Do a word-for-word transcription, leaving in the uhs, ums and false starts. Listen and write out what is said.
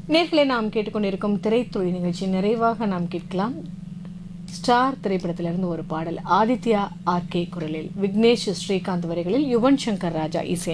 நேர்களை நாம் கேட்டுக்கொண்டிருக்கும் திரைத்துறை நிகழ்ச்சி நிறைவாக நாம் கேட்கலாம். ஸ்டார் திரைப்படத்திலிருந்து ஒரு பாடல். ஆதித்யா ஆர்கே குரலில், விக்னேஷ் ஸ்ரீகாந்த் வரிகளில் யுவன் சங்கர் ராஜா இசை.